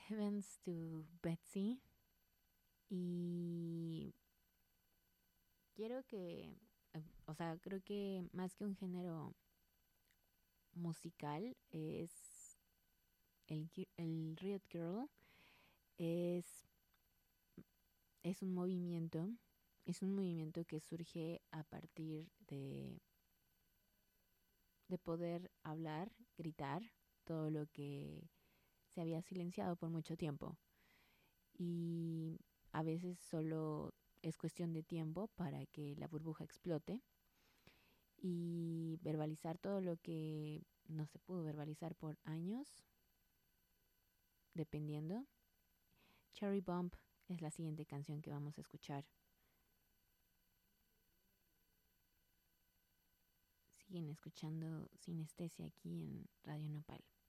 Heavens to Betsy. Y quiero que, o sea, creo que más que un género musical es el Riot Girl, es, es un movimiento, es un movimiento que surge a partir de poder hablar, gritar todo lo que se había silenciado por mucho tiempo. Y a veces solo es cuestión de tiempo para que la burbuja explote y verbalizar todo lo que no se pudo verbalizar por años, dependiendo. Cherry Bomb es la siguiente canción que vamos a escuchar. Siguen escuchando Sinestesia aquí en Radio Nopal.